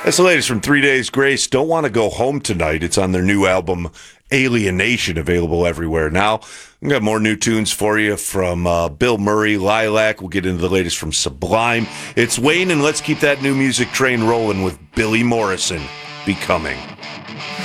That's the latest from 3 Days Grace. Don't Want to Go Home Tonight. It's on their new album, Alienation, available everywhere now. We've got more new tunes for you from Bill Murray, Lilac. We'll get into the latest from Sublime. It's Wayne, and let's keep that new music train rolling with Billy Morrison, Becoming.